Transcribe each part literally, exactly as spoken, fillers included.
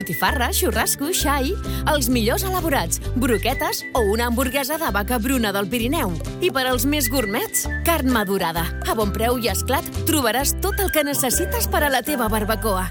Botifarra, xurrasco, xai, els millors elaborats, broquetes o una hamburguesa de vaca bruna del Pirineu. I per als més gourmets, carn madurada. A bon preu i esclat trobaràs tot el que necessites per a la teva barbacoa.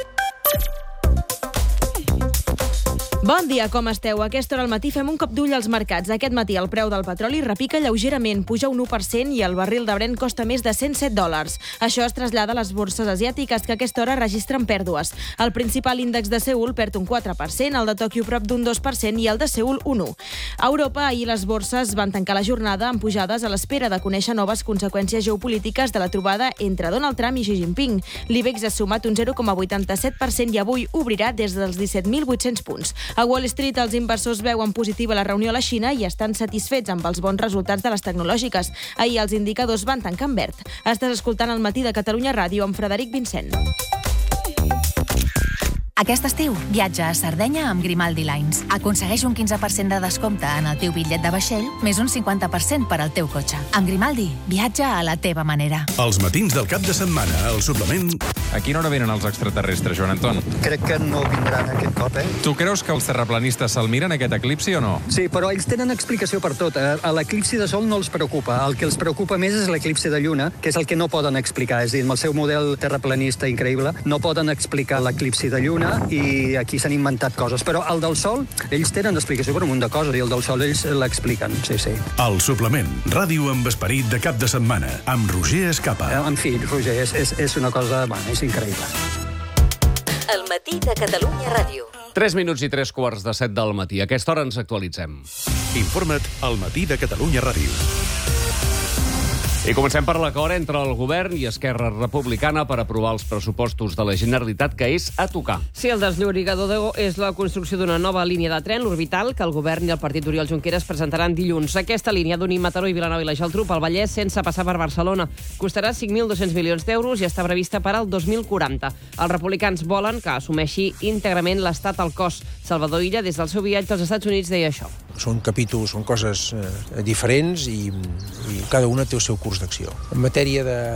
Bon dia, com esteu? A aquesta hora al matí fem un cop d'ull als mercats. Aquest matí el preu del petroli repica lleugerament, puja un u per cent i el barril de Brent costa més de cent set dòlars. Això es trasllada a les borses asiàtiques, que a aquesta hora registren pèrdues. El principal índex de Seül perd un quatre per cent, el de Tòquio prop d'un dos per cent i el de Seül un u. A Europa, ahir les borses van tancar la jornada amb pujades a l'espera de conèixer noves conseqüències geopolítiques de la trobada entre Donald Trump i Xi Jinping. L'I B E X ha sumat un zero coma vuitanta-set per cent i avui obrirà des dels disset mil vuit-cents punts. A Wall Street, els inversors veuen positiva la reunió a la Xina i estan satisfets amb els bons resultats de les tecnològiques. Ahir els indicadors van tancar en verd. Estàs escoltant el Matí de Catalunya Ràdio amb Frederic Vincent. Aquest estiu, viatja a Sardenya amb Grimaldi Lines. Aconsegueix un quinze per cent de descompte en el teu bitllet de vaixell, més un cinquanta per cent per al teu cotxe. Amb Grimaldi, viatja a la teva manera. Els matins del cap de setmana, al suplement... A quina hora venen els extraterrestres, Joan Anton? Crec que no vindran aquest cop, eh? Tu creus que els terraplanistes se'l miren, aquest eclipsi, o no? Sí, però ells tenen explicació per tot. A l'eclipsi de sol no els preocupa. El que els preocupa més és l'eclipsi de lluna, que és el que no poden explicar. És a dir, amb el seu model terraplanista increïble, no poden explicar l'eclipsi de lluna i aquí s'han inventat coses. Però el del sol, ells tenen explicació per un munt de coses i el del sol ells l'expliquen, sí, sí. El suplement, ràdio amb esperit de cap de setmana, amb Roger Escapa. En fi, Roger, és, és, és una cosa... Bueno, és increïble. El Matí de Catalunya Ràdio. tres minuts i tres quarts de set del matí. A aquesta hora ens actualitzem. Informa't al Matí de Catalunya Ràdio. I comencem per l'acord entre el govern i Esquerra Republicana per aprovar els pressupostos de la Generalitat, que és a tocar. Sí, el desllorigador és la construcció d'una nova línia de tren, l'Orbital, que el govern i el partit d'Oriol Junqueras presentaran dilluns. Aquesta línia d'unir Mataró i Vilanova i la Geltrú pel Vallès sense passar per Barcelona. Costarà cinc mil dos-cents milions d'euros i està prevista per al dos mil quaranta. Els republicans volen que assumeixi íntegrament l'Estat al cost. Salvador Illa, des del seu viatge als Estats Units, deia això. Són capítols, són coses eh, diferents i, i cada una té el seu curs d'acció. En matèria de,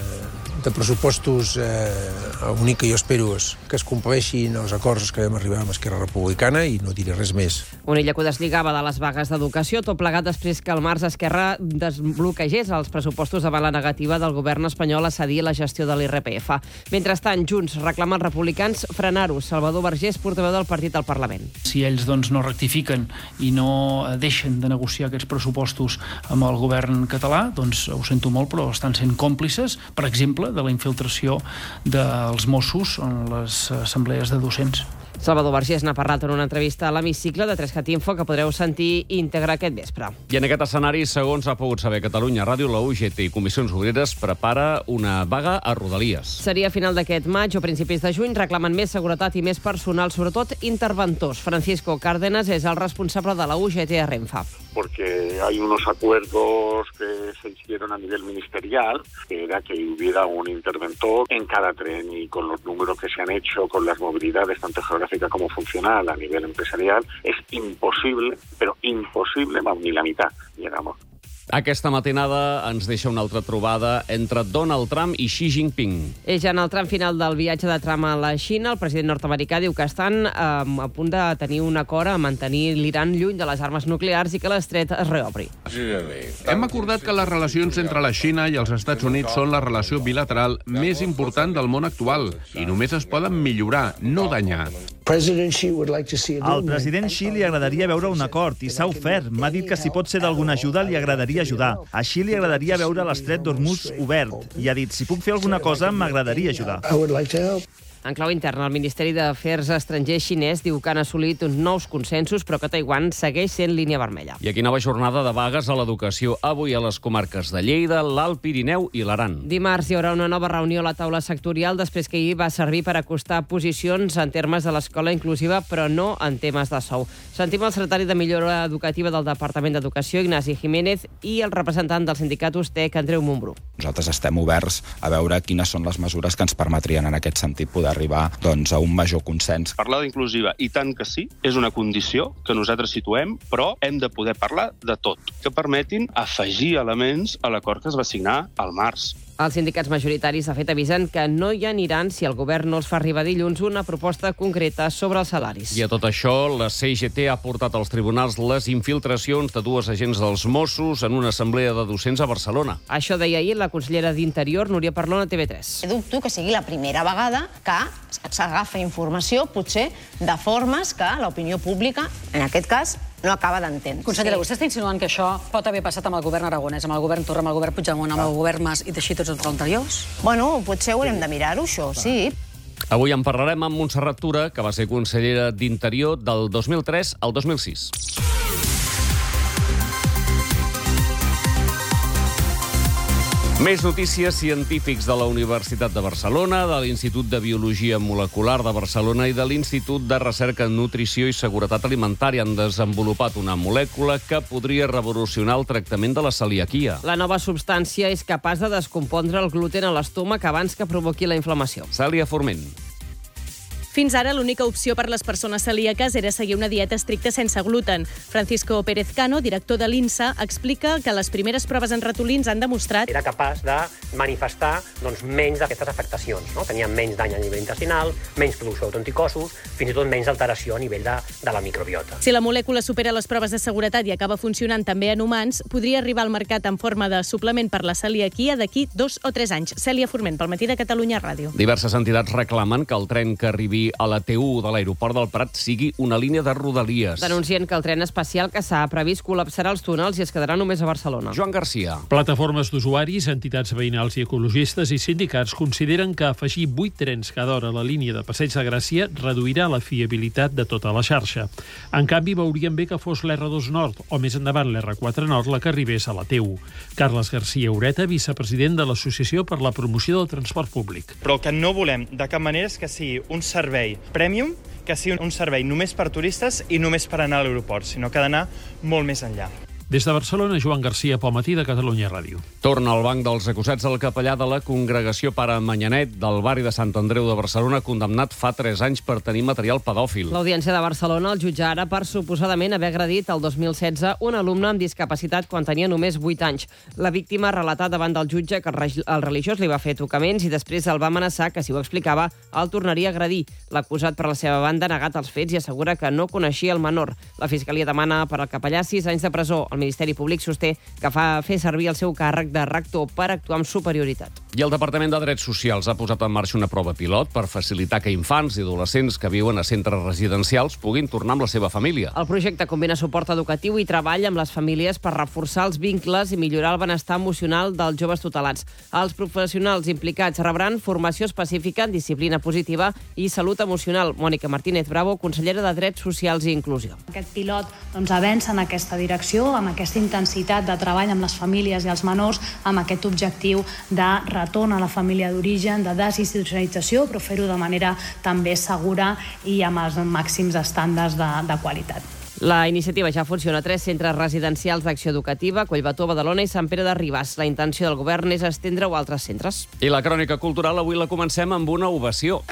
de pressupostos, eh, l'únic que jo espero és que es compleixin els acords que vam arribar amb Esquerra Republicana i no diré res més. Una illa que ho deslligava de les vagues d'educació, tot plegat després que al març Esquerra desbloquegés els pressupostos davant la negativa del govern espanyol a cedir la gestió de l'I R P F. Mentrestant, Junts reclama als republicans frenar-ho. Salvador Vergés, portaveu del partit al Parlament. Si ells doncs, no rectifiquen i no deixen de negociar aquests pressupostos amb el govern català, doncs ho sento molt, però estan sent còmplices, per exemple, de la infiltració dels Mossos en les assemblees de docents. Salvador Vergés n'ha parlat en una entrevista a l'Hemicicle de tres cat Info que podreu sentir íntegra aquest vespre. I en aquest escenari, segons ha pogut saber Catalunya Ràdio, la U G T i Comissions Obreres prepara una vaga a Rodalies. Seria a final d'aquest maig o principis de juny. Reclamen més seguretat i més personal, sobretot interventors. Francisco Cárdenas és el responsable de la U G T a Renfe. Porque hay unos acuerdos que se hicieron a nivel ministerial, que era que hubiera un interventor en cada tren, y con los números que se han hecho, con las movilidades tanto geográficas como funcional a nivel empresarial, es imposible, pero imposible, vamos, ni la mitad llegamos. Aquesta matinada ens deixa una altra trobada entre Donald Trump i Xi Jinping. És ja en el tram final del viatge de Trump a la Xina. El president nord-americà diu que estan eh, a punt de tenir un acord a mantenir l'Iran lluny de les armes nuclears i que l'estret es reobri. Hem acordat que les relacions entre la Xina i els Estats Units són la relació bilateral més important del món actual i només es poden millorar, no danyar. Al president Xi li agradaria veure un acord i s'ha ofert. M'ha dit que si pot ser d'alguna ajuda li agradaria ajudar. A Xi li agradaria veure l'estret d'Hormuz obert i ha dit, si puc fer alguna cosa, m'agradaria ajudar. En clau interna, el Ministeri d'Afers Estrangers xinès diu que han assolit uns nous consensos, però que Taiwan segueix sent línia vermella. I aquí nova jornada de vagues a l'educació, avui a les comarques de Lleida, l'Alt Pirineu i l'Aran. Dimarts hi haurà una nova reunió a la taula sectorial, després que ahir va servir per acostar posicions en termes de l'escola inclusiva, però no en temes de sou. Sentim el secretari de Millora Educativa del Departament d'Educació, Ignasi Jiménez, i el representant del sindicat USTEC, Andreu Montbrú. Nosaltres estem oberts a veure quines són les mesures que ens permetrien en aquest sentit poder arribar doncs, a un major consens. Parlar d'inclusiva, i tant que sí, és una condició que nosaltres situem, però hem de poder parlar de tot, que permetin afegir elements a l'acord que es va signar al març. Els sindicats majoritaris, de fet, avisen que no hi aniran si el govern no els fa arribar dilluns una proposta concreta sobre els salaris. I a tot això, la C G T ha portat als tribunals les infiltracions de dues agents dels Mossos en una assemblea de docents a Barcelona. Això deia ahir la consellera d'Interior, Núria Parlon, a T V tres. Dubto que sigui la primera vegada que s'agafa informació, potser, de formes que l'opinió pública, en aquest cas, no acaba d'entendre. Consellera, vostè està insinuant que això pot haver passat amb el govern aragonès, amb el govern Torra, amb el govern Puigdemont, amb el govern Mas i teixir tots els anteriors? Bueno, potser haurem de mirar-ho, això, sí. Avui en parlarem amb Montserrat Tura, que va ser consellera d'Interior del dos mil tres al dos mil sis. Més notícies. Científics de la Universitat de Barcelona, de l'Institut de Biologia Molecular de Barcelona i de l'Institut de Recerca en Nutrició i Seguretat Alimentària han desenvolupat una molècula que podria revolucionar el tractament de la celiaquia. La nova substància és capaç de descompondre el gluten a l'estómac abans que provoqui la inflamació. Cèlia Forment. Fins ara, l'única opció per les persones celíaques era seguir una dieta estricta sense gluten. Francisco Pérez Cano, director de l'I N S A, explica que les primeres proves en ratolins han demostrat... Era capaç de manifestar doncs, menys d'aquestes afectacions. No? Tenia menys dany a nivell intestinal, menys producció d'autoanticossos, fins i tot menys alteració a nivell de, de la microbiota. Si la molècula supera les proves de seguretat i acaba funcionant també en humans, podria arribar al mercat en forma de suplement per la celiaquia d'aquí dos o tres anys. Cèlia Forment, pel Matí de Catalunya Ràdio. Diverses entitats reclamen que el tren que arribi a la T u de l'aeroport del Prat sigui una línia de rodalies. Denuncien que el tren especial que s'ha previst col·lapsarà els túnels i es quedarà només a Barcelona. Joan Garcia. Plataformes d'usuaris, entitats veïnals i ecologistes i sindicats consideren que afegir vuit trens cada hora a la línia de Passeig de Gràcia reduirà la fiabilitat de tota la xarxa. En canvi, veurien bé que fos l'R dos Nord o més endavant l'R quatre Nord la que arribés a la T u. Carles Garcia Ureta, vicepresident de l'Associació per la Promoció del Transport Públic. Però el que no volem de cap manera és que sigui un servei premium, que sigui un servei només per turistes i només per anar a l'aeroport, sinó que ha d'anar molt més enllà. Des de Barcelona, Joan Garcia, pel Matí de Catalunya Ràdio. Torna al banc dels acusats el capellà de la congregació Pare Manyanet del barri de Sant Andreu de Barcelona, condemnat fa tres anys per tenir material pedòfil. L'Audiència de Barcelona el jutja ara per suposadament haver agredit el dos mil setze un alumne amb discapacitat quan tenia només vuit anys. La víctima ha relatat davant del jutge que el religiós li va fer tocaments i després el va amenaçar que, si ho explicava, el tornaria a agredir. L'acusat, per la seva banda, ha negat els fets i assegura que no coneixia el menor. La Fiscalia demana per al capellà sis anys de presó. El Ministeri Públic sosté que fa fer servir el seu càrrec de rector per actuar amb superioritat. I el Departament de Drets Socials ha posat en marxa una prova pilot per facilitar que infants i adolescents que viuen a centres residencials puguin tornar amb la seva família. El projecte combina suport educatiu i treball amb les famílies per reforçar els vincles i millorar el benestar emocional dels joves tutelats. Els professionals implicats rebran formació específica en disciplina positiva i salut emocional. Mònica Martínez Bravo, consellera de Drets Socials i Inclusió. Aquest pilot doncs, avança en aquesta direcció, amb aquesta intensitat de treball amb les famílies i els menors, amb aquest objectiu de retorn a la família d'origen, de desinstitucionalització, però fer-ho de manera també segura i amb els màxims estàndards de, de qualitat. La iniciativa ja funciona a tres centres residencials d'acció educativa, Collbató, Badalona i Sant Pere de Ribàs. La intenció del govern és estendre-ho a altres centres. I la crònica cultural avui la comencem amb una ovació.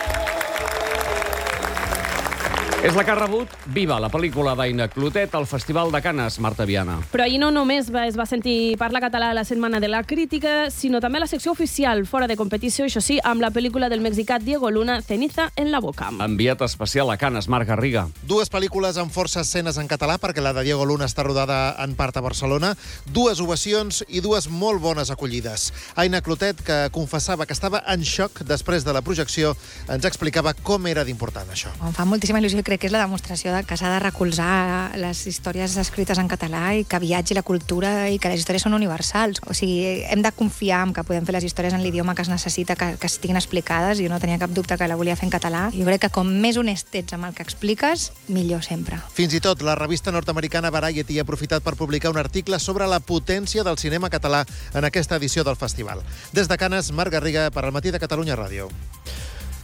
És la que ha rebut Viva, la pel·lícula d'Aina Clotet al Festival de Canes, Marta Viana. Però ahir no només va, es va sentir parlar català a la Setmana de la Crítica, sinó també a la secció oficial, fora de competició, això sí, amb la pel·lícula del mexicà Diego Luna, Ceniza en la boca. Enviat especial a Canes, Marc Garriga. Dues pel·lícules amb força escenes en català, perquè la de Diego Luna està rodada en part a Barcelona, dues ovacions i dues molt bones acollides. Aina Clotet, que confessava que estava en xoc després de la projecció, ens explicava com era d'important això. Em fa moltíssima il·lusió, crec que és la demostració de que s'ha de recolzar les històries escrites en català i que viatgi la cultura i que les històries són universals. O sigui, hem de confiar en que podem fer les històries en l'idioma que es necessita, que, que estiguin explicades. Jo no tenia cap dubte que la volia fer en català. Jo crec que com més honest ets amb el que expliques, millor sempre. Fins i tot la revista nord-americana Variety ha aprofitat per publicar un article sobre la potència del cinema català en aquesta edició del festival. Des de Canes, Marc Garriga, per al Matí de Catalunya Ràdio.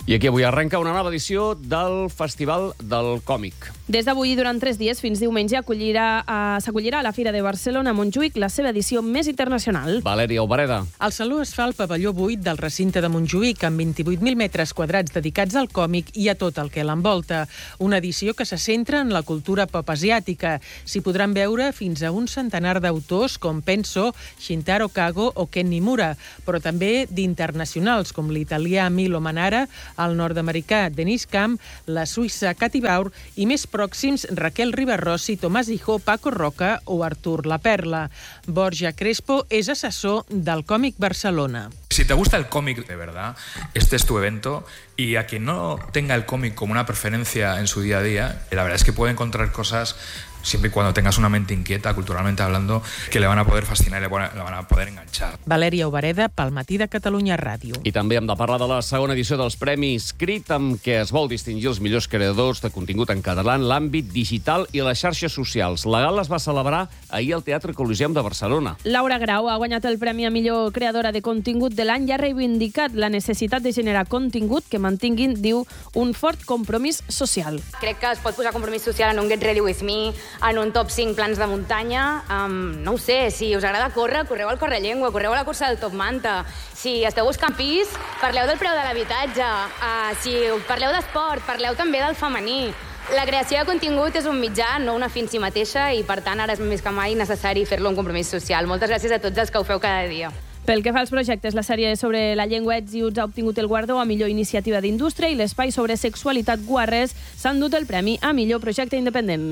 I aquí avui arrenca una nova edició del Festival del Còmic. Des d'avui, durant tres dies, fins diumenge, acollirà, uh, s'acollirà a la Fira de Barcelona a Montjuïc la seva edició més internacional. Valèria Obareda. El Saló es fa al pavelló vuit del recinte de Montjuïc, amb vint-i-vuit mil metres quadrats dedicats al còmic i a tot el que l'envolta. Una edició que se centra en la cultura pop asiàtica. S'hi podran veure fins a un centenar d'autors com Penso, Shintaro Kago o Ken Nimura, però també d'internacionals com l'italià Milo Manara, el nord-americà Denis Camp, la suïssa Katy Baur i més pròxims Raquel Ribarrossi, Tomàs Hijó, Paco Roca o Artur La Perla. Borja Crespo és assessor del Còmic Barcelona. Si te gusta el cómic de verdad, este es tu evento, y a quien no tenga el cómic como una preferencia en su día a día, la verdad es que puede encontrar cosas, siempre y cuando tengas una mente inquieta, culturalmente hablando, que le van a poder fascinar i le van a poder enganchar. Valèria Obareda, pel Matí de Catalunya Ràdio. I també hem de parlar de la segona edició dels Premis Crit, amb què es vol distingir els millors creadors de contingut en català en l'àmbit digital i les xarxes socials. La gala es va celebrar ahir al Teatre Coliseum de Barcelona. Laura Grau ha guanyat el Premi a millor creadora de contingut de l'any i ha reivindicat la necessitat de generar contingut que mantinguin, diu, un fort compromís social. Crec que es pot posar compromís social en un Get Ready With Me, en un top cinc plans de muntanya. Um, no ho sé, si us agrada córrer, correu al Correllengua, correu a la cursa del Top Manta. Si esteu buscant pis, parleu del preu de l'habitatge. Uh, si parleu d'esport, parleu també del femení. La creació de contingut és un mitjà, no una fi en si mateixa, i per tant ara és més que mai necessari fer-lo un compromís social. Moltes gràcies a tots els que ho feu cada dia. Pel que fa als projectes, la sèrie sobre la llengua Etsiuts ha obtingut el guardó a millor iniciativa d'indústria i l'espai sobre sexualitat Guarres s'han dut el premi a millor projecte independent.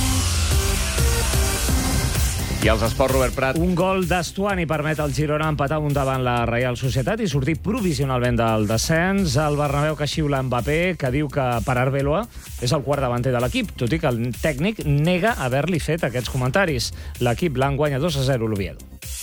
I als esports, Robert Prat. Un gol d'Estuani permet al Girona empatar un davant la Reial Societat i sortir provisionalment del descens. El Bernabéu que xiula Mbappé, que diu que per Arbeloa és el quart davanter de l'equip, tot i que el tècnic nega haver-li fet aquests comentaris. L'equip blanc guanya dos a zero l'Oviedo.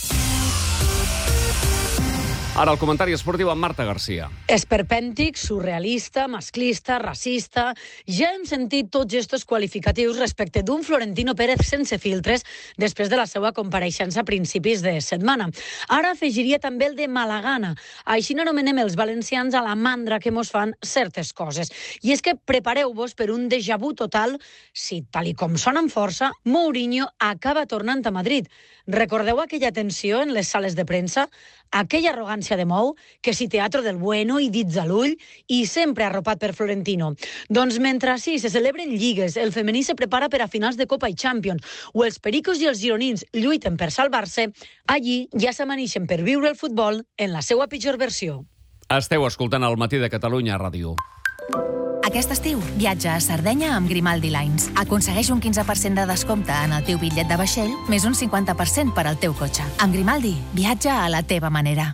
Ara el comentari esportiu amb Marta Garcia. Esperpèntic, surrealista, masclista, racista... Ja hem sentit tots estos qualificatius respecte d'un Florentino Pérez sense filtres després de la seva compareixença a principis de setmana. Ara afegiria també el de malagana. Així n'anomenem els valencians a la mandra que mos fan certes coses. I és que prepareu-vos per un déjà vu total si, tal i com sona amb força, Mourinho acaba tornant a Madrid. Recordeu aquella tensió en les sales de premsa? Aquella arrogància de Mou, que si teatro del bueno i dits a l'ull, i sempre arropat per Florentino. Doncs mentre sí, se celebren lligues, el femení se prepara per a finals de Copa i Champions, o els pericos i els gironins lluiten per salvar-se, allí ja s'amanixen per viure el futbol en la seva pitjor versió. Esteu escoltant el Matí de Catalunya Ràdio. Aquest estiu, viatja a Sardenya amb Grimaldi Lines. Aconsegueix un quinze per cent de descompte en el teu bitllet de vaixell, més un cinquanta per cent per al teu cotxe. Amb Grimaldi, viatja a la teva manera.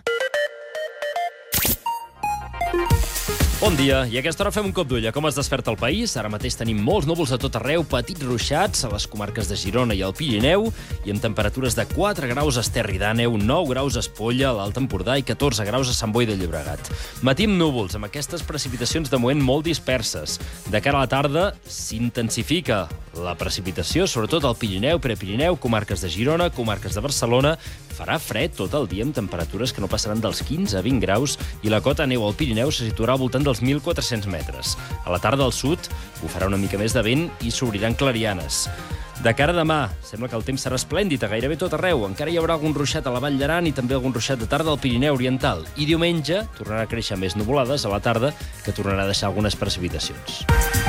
Bon dia, i a aquesta hora fem un cop d'ull a com es desperta el país. Ara mateix tenim molts núvols a tot arreu, petits ruixats a les comarques de Girona i el Pirineu, i amb temperatures de quatre graus a Esterri d'Àneu, nou graus a Espolla, a l'Alt Empordà i catorze graus a Sant Boi de Llobregat. Matí amb núvols, amb aquestes precipitacions de moment molt disperses. De cara a la tarda s'intensifica la precipitació, sobretot al Pirineu, Prepirineu, comarques de Girona, comarques de Barcelona. Farà fred tot el dia amb temperatures que no passaran dels quinze a vint graus i la cota de neu al Pirineu se situarà al voltant dels mil quatre-cents metres. A la tarda al sud ho farà una mica més de vent i s'obriran clarianes. De cara a demà, sembla que el temps serà esplèndid a gairebé tot arreu. Encara hi haurà algun ruixat a la Vall d'Aran i també algun ruixat de tarda al Pirineu Oriental. I diumenge tornarà a créixer més nuvolades a la tarda, que tornarà a deixar algunes precipitacions.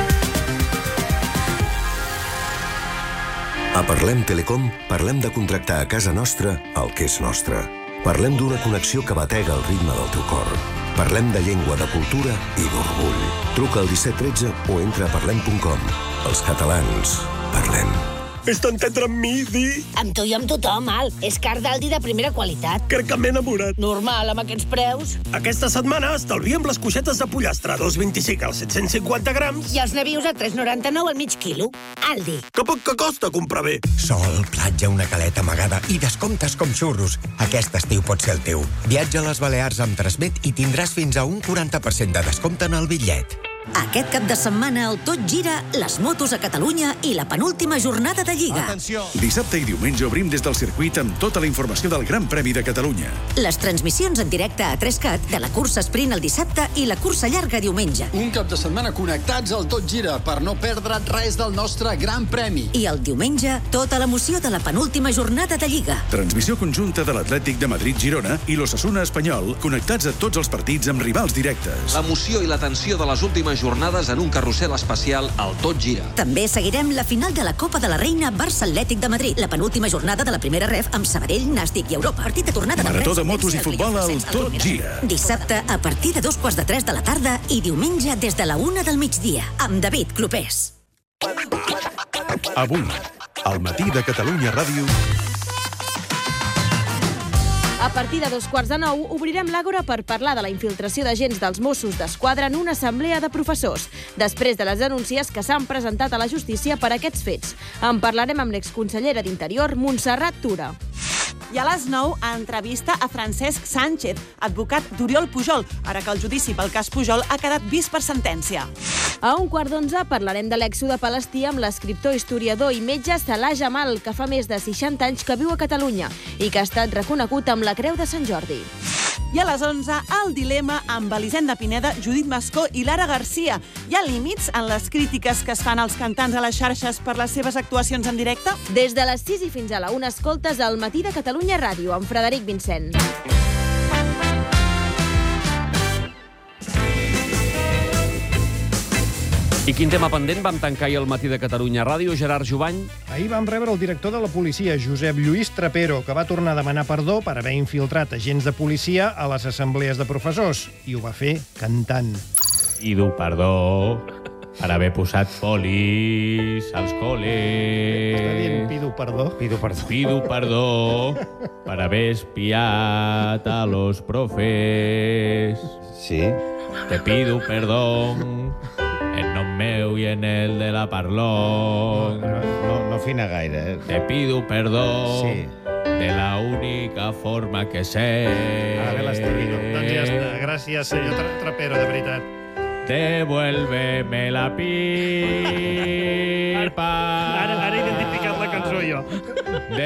A Parlem Telecom parlem de contractar a casa nostra el que és nostre. Parlem d'una connexió que batega el ritme del teu cor. Parlem de llengua, de cultura i d'orgull. Truca al disset tretze o entra a parlem punt com. Els catalans, parlem. Vés tan tendre amb mi, Di. Amb tu i amb tothom, Al. És car d'Aldi de primera qualitat. Crec que m'he enamorat. Normal, amb aquests preus. Aquesta setmana estalviem les coixetes de pollastre a dos coma vint-i-cinc als set cents cinquanta grams. I els nabius a tres coma noranta-nou al mig quilo. Aldi. Que poc que costa comprar bé. Sol, platja, una caleta amagada i descomptes com xurros. Aquest estiu pot ser el teu. Viatja a les Balears amb Transmet i tindràs fins a un quaranta per cent de descompte en el bitllet. Aquest cap de setmana el Tot Gira, les motos a Catalunya i la penúltima jornada de Lliga. Atenció! Dissabte i diumenge obrim des del circuit amb tota la informació del Gran Premi de Catalunya. Les transmissions en directe a tres cat de la cursa sprint el dissabte i la cursa llarga diumenge. Un cap de setmana connectats al Tot Gira per no perdre res del nostre Gran Premi. I el diumenge, tota l'emoció de la penúltima jornada de Lliga. Transmissió conjunta de l'Atlètic de Madrid-Girona i l'Osasuna Espanyol, connectats a tots els partits amb rivals directes. L'emoció i la tensió de les últimes jornades en un carrusel especial al Tot Gira. També seguirem la final de la Copa de la Reina Barça Atlètic de Madrid, la penúltima jornada de la primera ref amb Sabadell, Nàstic i Europa. Partit de tornada de Marató de motos i futbol al Tot Gira. Dissabte a partir de dos quarts de tres de la tarda i diumenge des de la una del migdia, amb David Clopés. Avui, al matí de Catalunya Ràdio... A partir de dos quarts de nou, obrirem l'Àgora per parlar de la infiltració d'agents dels Mossos d'Esquadra en una assemblea de professors, després de les denúncies que s'han presentat a la justícia per aquests fets. En parlarem amb l'exconsellera d'Interior, Montserrat Tura. I a les nou, entrevista a Francesc Sánchez, advocat d'Oriol Pujol, ara que el judici pel cas Pujol ha quedat vist per sentència. A un quart d'onze parlarem de l'èxode palestí amb l'escriptor, historiador i metge Salah Jamal, que fa més de seixanta anys que viu a Catalunya i que ha estat reconegut amb la Creu de Sant Jordi. I a les onze, el dilema amb Elisenda Pineda, Judit Mascó i Lara Garcia. Hi ha límits en les crítiques que es fan als cantants a les xarxes per les seves actuacions en directe? Des de les sis i fins a la una escoltes al Matí de Catalunya Ràdio, amb Frederic Vincent. I quin tema pendent vam tancar ahir al Matí de Catalunya Ràdio, Gerard Jubany? Ahir vam rebre el director de la policia, Josep Lluís Trapero, que va tornar a demanar perdó per haver infiltrat agents de policia a les assemblees de professors. I ho va fer cantant. Pido perdó per haver posat polis als col·les. Està dient pido perdó? Pido perdó. Pido perdó per haver espiat a los profes. Sí. Te pido perdón en nom meu i en el de la Parlon. No, no, no fina gaire, eh? Te pido perdó sí. de la única forma que sé. Ara bé l'estirino. Doncs ja està. Gràcies, senyor Tra Trapero, de veritat. Devuélveme la pipa. Ara, ara he identificat la cançó jo. De